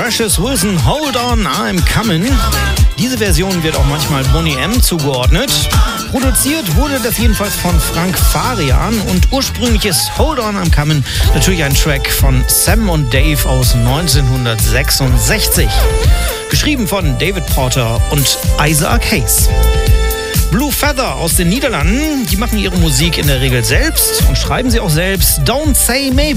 Precious Wilson, Hold On, I'm Coming. Diese Version wird auch manchmal Boney M. zugeordnet. Produziert wurde das jedenfalls von Frank Farian und ursprünglich ist Hold On, I'm Coming natürlich ein Track von Sam und Dave aus 1966. Geschrieben von David Porter und Isaac Hayes. Blue Feather aus den Niederlanden, die machen ihre Musik in der Regel selbst und schreiben sie auch selbst. Don't Say Maybe